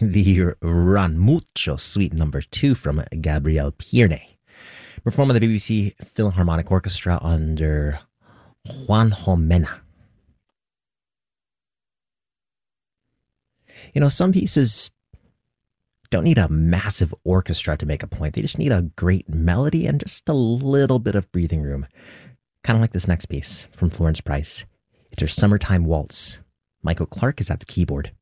the Run Mucho Suite Number 2 from Gabriel Pierne, performed by the BBC Philharmonic Orchestra under Juanjo Mena. You know, some pieces don't need a massive orchestra to make a point. They just need a great melody and just a little bit of breathing room. Kind of like this next piece from Florence Price. It's her Summertime Waltz. Michael Clark is at the keyboard.